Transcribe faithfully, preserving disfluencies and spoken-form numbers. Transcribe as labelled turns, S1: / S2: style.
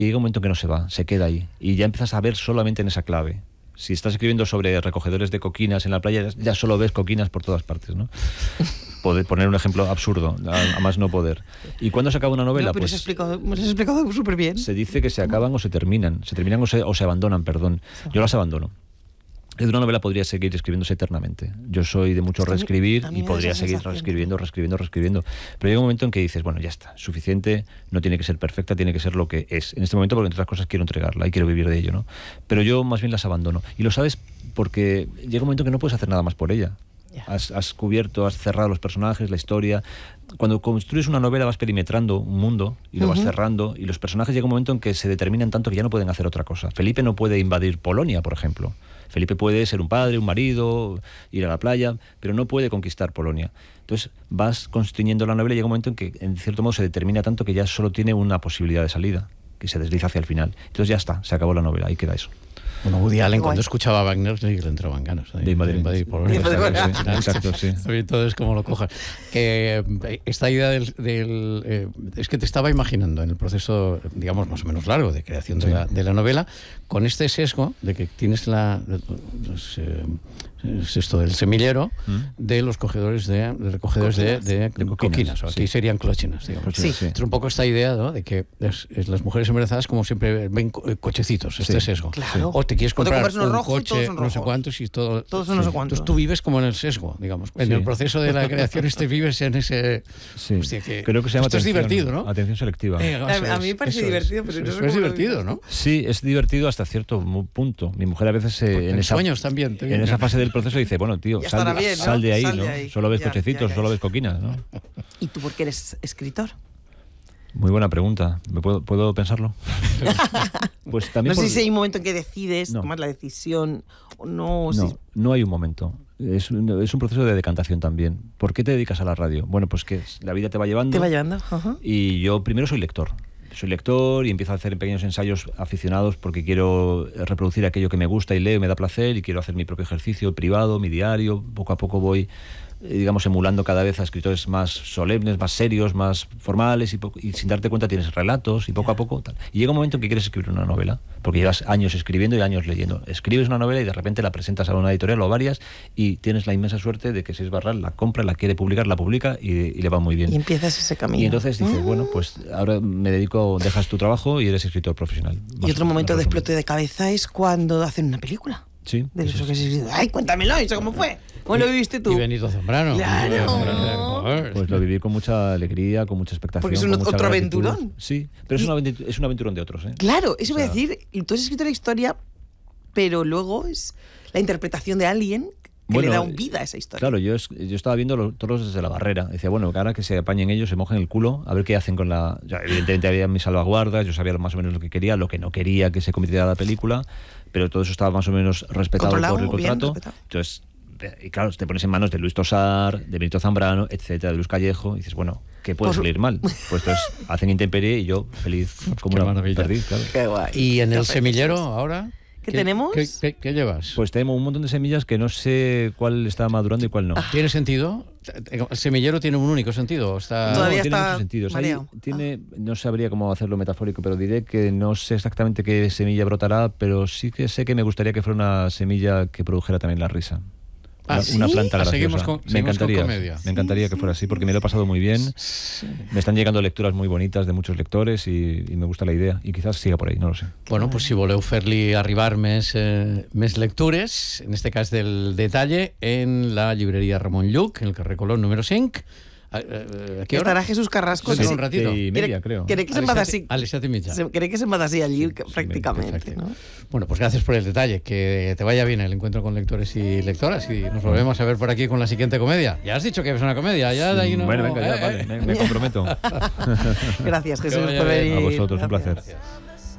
S1: y llega un momento que no se va, se queda ahí. Y ya empiezas a ver solamente en esa clave. Si estás escribiendo sobre recogedores de coquinas en la playa, ya solo ves coquinas por todas partes, ¿no? Poder poner un ejemplo absurdo, a, a más no poder. ¿Y cuándo se acaba una novela?
S2: No, pero
S1: pues
S2: has explicado, me lo has explicado súper bien.
S1: Se dice que se acaban o se terminan. Se terminan o se, o se abandonan, perdón. Yo las abandono. De una novela podría seguir escribiéndose eternamente. Yo soy de mucho reescribir y podría seguir reescribiendo, reescribiendo, reescribiendo. Pero llega un momento en que dices, bueno, ya está, suficiente, no tiene que ser perfecta, tiene que ser lo que es. En este momento, porque entre otras cosas quiero entregarla y quiero vivir de ello, ¿no? Pero yo más bien las abandono. Y lo sabes porque llega un momento que no puedes hacer nada más por ella. Has, has cubierto, has cerrado los personajes, la historia. Cuando construyes una novela vas perimetrando un mundo y lo uh-huh. vas cerrando, y los personajes llega un momento en que se determinan tanto que ya no pueden hacer otra cosa. Felipe no puede invadir Polonia, por ejemplo. Felipe puede ser un padre, un marido, ir a la playa, pero no puede conquistar Polonia. Entonces vas construyendo la novela y llega un momento en que en cierto modo se determina tanto que ya solo tiene una posibilidad de salida, que se desliza hacia el final. Entonces ya está, se acabó la novela, ahí queda eso.
S3: Bueno, Woody Allen, cuando escuchaba a Wagner, le entraban ganas de
S1: invadir,
S3: invadir Polonia.
S1: Exacto, sí.
S3: Entonces, como lo cojas. Que esta idea del... del eh, es que te estaba imaginando en el proceso, digamos, más o menos largo de creación de, sí. la, de la novela, con este sesgo de que tienes la... Pues, eh, es esto del semillero ¿Mm? de los cogedores de, de recogedores de, de, de coquinas, coquinas o aquí sí. serían clochinas, digamos.
S2: Sí.
S3: Sí. Es un poco esta idea, ¿no? De que es, es las mujeres embarazadas como siempre ven co- cochecitos, este
S2: sí.
S3: sesgo.
S2: Claro.
S3: O te quieres comprar
S2: te un
S3: rojo, coche, no sé cuántos y todo.
S2: Todos son no sé cuántos.
S3: Entonces tú vives como en el sesgo, digamos. En sí. el proceso de la creación este vives en ese...
S1: Sí.
S3: Hostia, que
S1: creo que se llama
S3: esto
S1: atención,
S3: es divertido, ¿no?
S1: Atención selectiva.
S3: Eh,
S2: a, a mí me parece divertido, pero
S3: es,
S2: no
S3: es divertido, ¿no?
S1: Sí, es divertido hasta cierto punto. Mi mujer a veces eh, en,
S3: en
S1: esa,
S3: sueños también.
S1: En esa fase del proceso dice, bueno, tío, sal,
S2: bien, ¿no?
S1: sal de ahí,
S2: sal
S1: ¿no?
S2: De ahí.
S1: Solo ves
S2: ya,
S1: cochecitos,
S2: ya,
S1: solo ves coquinas, ¿no?
S2: ¿Y tú por qué eres escritor?
S1: Muy buena pregunta. ¿Me puedo, ¿puedo pensarlo? Pues también
S2: no sé
S1: por...
S2: si hay un momento en que decides
S1: no.
S2: tomar la decisión o no.
S1: No,
S2: si...
S1: no hay un momento. Es un, es un proceso de decantación también. ¿Por qué te dedicas a la radio? Bueno, pues que la vida te va llevando.
S2: Te va llevando. Uh-huh.
S1: Y yo primero soy lector. Soy lector y empiezo a hacer pequeños ensayos aficionados porque quiero reproducir aquello que me gusta y leo y me da placer y quiero hacer mi propio ejercicio privado, mi diario. Poco a poco voy, digamos, emulando cada vez a escritores más solemnes, más serios, más formales y, po- y sin darte cuenta tienes relatos y poco a poco tal. Y llega un momento en que quieres escribir una novela porque llevas años escribiendo y años leyendo. Escribes una novela y de repente la presentas a una editorial o a varias y tienes la inmensa suerte de que Seix Barral la compra, la quiere publicar, la publica y, y le va muy bien.
S2: Y empiezas ese camino.
S1: Y entonces dices,
S2: mm.
S1: bueno, pues ahora me dedico, dejas tu trabajo y eres escritor profesional.
S2: Y otro momento de explote de cabeza es cuando hacen una película.
S1: Sí.
S2: De
S1: eso
S2: eso que
S1: es.
S2: se dice, ay, cuéntamelo, ¿eso cómo fue? ¿Cómo lo viviste tú?
S3: Y Benito Zambrano.
S2: Claro.
S1: Pues lo viví con mucha alegría, con mucha expectación.
S2: Porque es un
S1: con mucha
S2: otro
S1: gratitud.
S2: aventurón.
S1: Sí, pero es,
S2: Y...
S1: una aventur- es un aventurón de otros, ¿eh?
S2: Claro, eso
S1: o
S2: voy
S1: sea...
S2: a decir. Y tú has escrito la historia, pero luego es la interpretación de alguien que
S1: bueno,
S2: le da un vida a esa historia.
S1: Claro, yo, es, yo estaba viendo los toros desde la barrera. Decía, bueno, ahora que se apañen ellos, se mojen el culo, a ver qué hacen con la... Ya, evidentemente había mis salvaguardas, yo sabía más o menos lo que quería, lo que no quería que se convirtiera la película, pero todo eso estaba más o menos respetado
S2: Controlado,
S1: por el contrato.
S2: bien,
S1: Entonces, y claro, te pones en manos de Luis Tosar, de Benito Zambrano, etcétera, de Luis Callejo, y dices, bueno, ¿qué puede
S2: Por...
S1: salir mal? Pues entonces hacen intemperie y yo feliz como
S3: Qué
S1: una
S3: maravilla.
S1: perdiz, claro.
S2: Qué guay.
S3: Y en
S2: Qué
S3: el
S2: felices.
S3: semillero ahora...
S2: ¿Qué tenemos?
S3: ¿Qué, qué, qué llevas?
S1: Pues tenemos un montón de semillas que no sé cuál está madurando y cuál no.
S3: ¿Tiene sentido? ¿El semillero tiene un único sentido? Está...
S2: Todavía
S1: no, tiene
S2: está
S1: muchos sentidos. Ahí
S2: mareado.
S1: tiene, no sabría cómo hacerlo metafórico, pero diré que no sé exactamente qué semilla brotará, pero sí que sé que me gustaría que fuera una semilla que produjera también la risa.
S3: Ah,
S1: una,
S3: ¿sí?
S1: una planta
S3: Ah,
S1: graciosa.
S3: seguimos con-
S1: me
S3: seguimos con
S1: encantaría,
S3: comedia.
S1: me encantaría
S2: Sí,
S1: que
S2: sí,
S1: fuera así,
S2: sí,
S1: porque me lo he pasado muy bien.
S3: Sí.
S1: Me están llegando lecturas muy bonitas de muchos lectores y, y me gusta la idea. Y quizás siga por ahí, no lo sé.
S3: Bueno, pues si voleu fer-li arribar més, eh, més lectures, en este cas del Detalle, en la llibreria Ramon Lluc, en el carrer Colón número cinc. ¿A, a qué hora?
S2: Estarà Jesús Carrasco.
S3: Sí,
S2: sí.
S3: un ratito.
S1: Y media, creo.
S2: Crec que se'n va d'ací.
S3: A les set y mitja.
S2: Se- Crec que se'n va d'ací allí, prácticamente.
S3: perfecto.
S2: ¿no?
S3: Bueno, pues gracias por el detalle. Que te vaya bien el encuentro con lectores y lectoras. Y nos volvemos a ver por aquí con la siguiente comedia. Ya has dicho que es una comedia. Ya de ahí no...
S1: Bueno, venga, ya,
S3: eh,
S1: vale,
S3: eh.
S1: me, me comprometo.
S2: Gracias, Jesús,
S3: vaya
S2: por
S3: bien.
S2: venir.
S1: A vosotros, un
S2: Gracias.
S1: placer.
S3: Gracias.